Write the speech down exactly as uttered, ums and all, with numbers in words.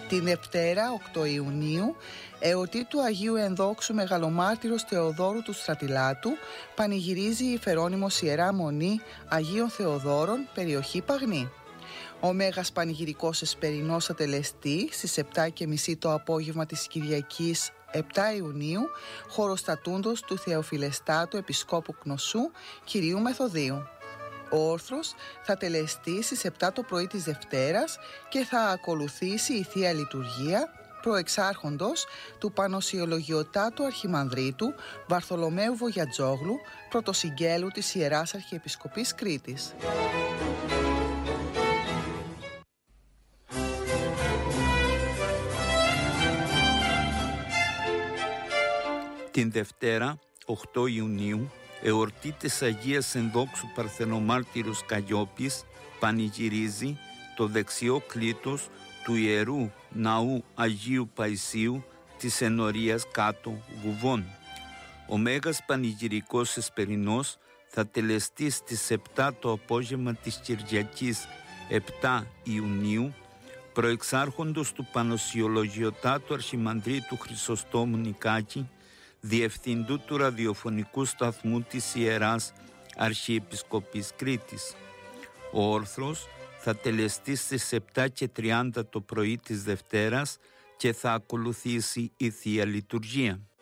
Την Δευτέρα, οκτώ Ιουνίου, εορτή του Αγίου Ενδόξου Μεγαλομάρτυρος Θεοδόρου του Στρατιλάτου, πανηγυρίζει η Φερώνυμος Ιερά Μονή Αγίων Θεοδόρων, περιοχή Παγνή. Ο Μέγας Πανηγυρικός Εσπερινός θα τελεστεί στις επτά και μισή το απόγευμα της Κυριακής επτά Ιουνίου, χωροστατούντος του Θεοφιλεστάτου Επισκόπου Κνωσού Κυρίου Μεθοδίου. Ο όρθρος θα τελεστεί στις επτά το πρωί της Δευτέρας και θα ακολουθήσει η Θεία Λειτουργία προεξάρχοντος του Πανοσιολογιωτάτου Αρχιμανδρίτου Βαρθολομαίου Βογιατζόγλου, πρωτοσυγγέλου της Ιεράς Αρχιεπισκοπής Κρήτης. Την Δευτέρα, οκτώ Ιουνίου, εορτή της Αγίας Ενδόξου Παρθενομάρτυρος Καλλιόπης, πανηγυρίζει το δεξιό κλήτος του Ιερού Ναού Αγίου Παϊσίου της ενορίας κάτω Γουβών. Ο Μέγας Πανηγυρικός Εσπερινός θα τελεστεί στις επτά το απόγευμα της Κυριακής επτά Ιουνίου, προεξάρχοντος του Πανοσιολογιωτάτου Αρχιμανδρίτου Χρυσοστόμου Νικάκη, Διευθυντού του ραδιοφωνικού σταθμού της Ιεράς Αρχιεπισκοπής Κρήτης. Ο όρθρος θα τελεστεί στις επτά και τριάντα το πρωί της Δευτέρας και θα ακολουθήσει η Θεία Λειτουργία.